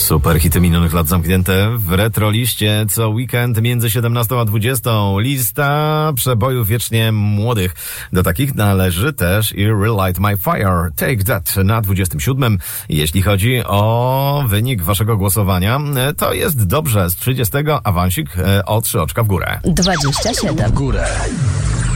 Super hity minionych lat zamknięte w retroliście co weekend między 17 a 20. Lista przebojów wiecznie młodych. Do takich należy też i Relight My Fire, Take That na 27. Jeśli chodzi o wynik waszego głosowania, to jest dobrze. Z 30 awansik o 3 oczka w górę. 27. W górę.